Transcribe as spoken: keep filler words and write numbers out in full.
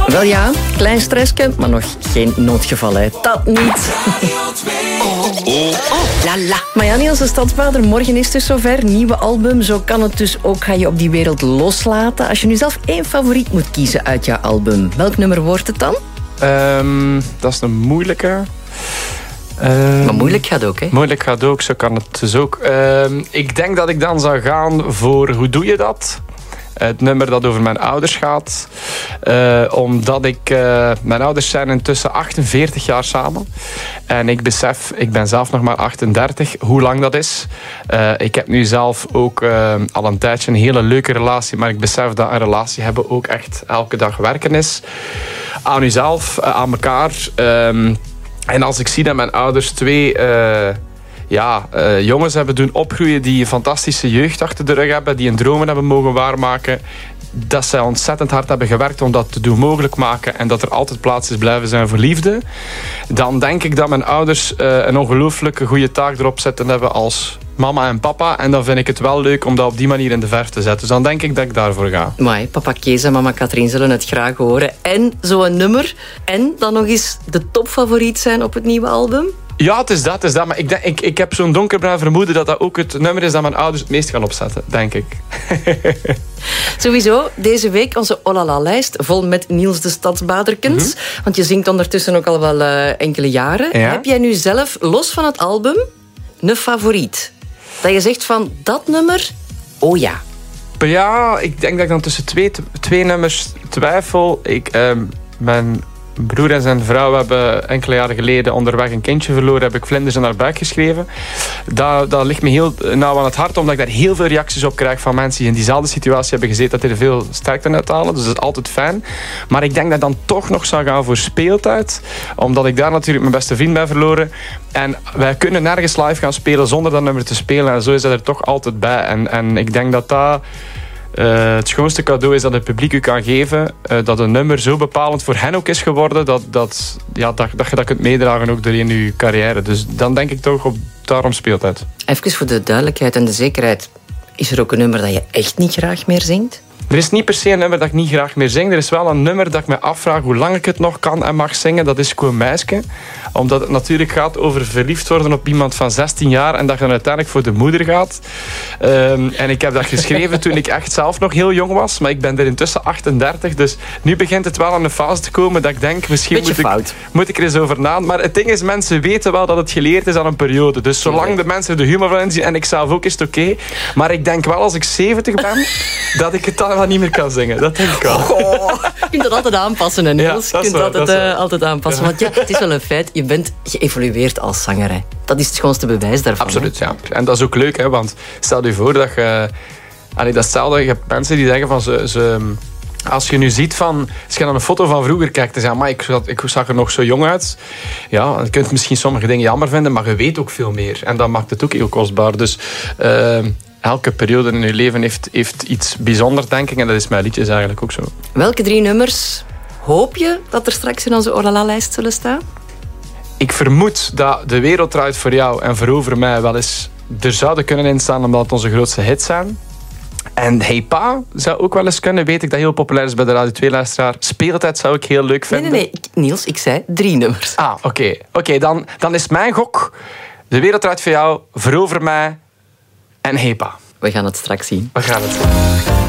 Wel ja, klein stressje, maar nog geen noodgeval, hè. Dat niet. Oh, oh, oh, la la. Maar ja, Niels de Stadsbader, morgen is het dus zover. Nieuwe album, zo kan het dus ook. Ga je op die wereld loslaten. Als je nu zelf één favoriet moet kiezen uit jouw album, welk nummer wordt het dan? Um, dat is een moeilijke. Um, maar moeilijk gaat ook, hè? Moeilijk gaat ook, zo kan het dus ook. Um, ik denk dat ik dan zou gaan voor Hoe doe je dat? Het nummer dat over mijn ouders gaat. Uh, omdat ik... Uh, mijn ouders zijn intussen achtenveertig jaar samen. En ik besef, ik ben zelf nog maar achtendertig, hoe lang dat is. Uh, ik heb nu zelf ook uh, al een tijdje een hele leuke relatie. Maar ik besef dat een relatie hebben ook echt elke dag werken is. Aan uzelf, uh, aan elkaar. Um, en als ik zie dat mijn ouders twee... Uh, Ja, uh, jongens hebben doen opgroeien die een fantastische jeugd achter de rug hebben, die hun dromen hebben mogen waarmaken, dat zij ontzettend hard hebben gewerkt om dat te doen mogelijk maken en dat er altijd plaats is blijven zijn voor liefde, dan denk ik dat mijn ouders uh, een ongelooflijke goede taak erop zetten hebben als mama en papa. En dan vind ik het wel leuk om dat op die manier in de verf te zetten. Dus dan denk ik dat ik daarvoor ga. Maar papa Kees en mama Katrien zullen het graag horen. En zo'n nummer. En dan nog eens de topfavoriet zijn op het nieuwe album. Ja, het is dat, het is dat. Maar ik, denk, ik, ik heb zo'n donkerbruin vermoeden dat dat ook het nummer is dat mijn ouders het meest gaan opzetten, denk ik. Sowieso, deze week onze Olala-lijst vol met Niels de Stadsbaderkens. Mm-hmm. Want je zingt ondertussen ook al wel uh, enkele jaren. Ja. Heb jij nu zelf, los van het album, een favoriet? Dat je zegt van, dat nummer, oh ja. Ja, ik denk dat ik dan tussen twee, twee nummers twijfel. Ik, um, mijn broer en zijn vrouw hebben enkele jaren geleden onderweg een kindje verloren. Heb ik Vlinders in haar buik geschreven. Dat, dat ligt me heel nauw aan het hart, omdat ik daar heel veel reacties op krijg van mensen die in diezelfde situatie hebben gezeten, dat die er veel sterkte uit halen. Dus dat is altijd fijn. Maar ik denk dat ik dan toch nog zou gaan voor Speeltijd. Omdat ik daar natuurlijk mijn beste vriend ben verloren. En wij kunnen nergens live gaan spelen zonder dat nummer te spelen. En zo is dat er toch altijd bij. En, en ik denk dat dat... Uh, het schoonste cadeau is dat het publiek u kan geven. Uh, dat een nummer zo bepalend voor hen ook is geworden. Dat, dat, ja, dat, dat je dat kunt meedragen ook doorheen uw carrière. Dus dan denk ik toch op daarom Speeltijd. Even voor de duidelijkheid en de zekerheid. Is er ook een nummer dat je echt niet graag meer zingt? Er is niet per se een nummer dat ik niet graag meer zing. Er is wel een nummer dat ik me afvraag hoe lang ik het nog kan en mag zingen. Dat is Koen Meisje. Omdat het natuurlijk gaat over verliefd worden op iemand van zestien jaar en dat je dan uiteindelijk voor de moeder gaat. Um, en ik heb dat geschreven toen ik echt zelf nog heel jong was. Maar ik ben er intussen achtendertig. Dus nu begint het wel aan een fase te komen dat ik denk, misschien moet ik, moet ik er eens over na. Maar het ding is, mensen weten wel dat het geleerd is aan een periode. Dus zolang de mensen de humor van inzien en ik zelf ook, is het oké. Okay. Maar ik denk wel als ik zeventig ben, dat ik het dan wel niet meer kan zingen. Dat denk ik wel. Oh, je kunt dat altijd aanpassen, hè, Niels. Ja, je kunt dat altijd, uh, altijd aanpassen. Ja. Want ja, het is wel een feit. Je bent geëvolueerd als zanger. Hè. Dat is het schoonste bewijs daarvan. Absoluut, hè. ja. En dat is ook leuk, hè, want stel je voor dat je... Allee, dat hetzelfde, je hebt mensen die zeggen van... Ze, ze, als je nu ziet van... Als je naar een foto van vroeger kijkt en zegt... Maar ik, ik zag er nog zo jong uit. Ja, dan kun je misschien sommige dingen jammer vinden, maar je weet ook veel meer. En dat maakt het ook heel kostbaar. Dus... Uh, elke periode in je leven heeft, heeft iets bijzonders, denk ik. En dat is mijn liedjes eigenlijk ook zo. Welke drie nummers hoop je dat er straks in onze Olala-lijst zullen staan? Ik vermoed dat De Wereld Draait Voor Jou en Verover Mij wel eens er zouden kunnen instaan, omdat het onze grootste hits zijn. En Hey Pa zou ook wel eens kunnen. Weet ik dat heel populair is bij de Radio twee-luisteraar. Speeltijd zou ik heel leuk vinden. Nee, nee, nee. Niels, ik zei drie nummers. Ah, oké. Okay. Oké, okay, dan, dan is mijn gok De Wereld Draait Voor Jou, Verover Mij en Hey Pa. We gaan het straks zien. We gaan het zien.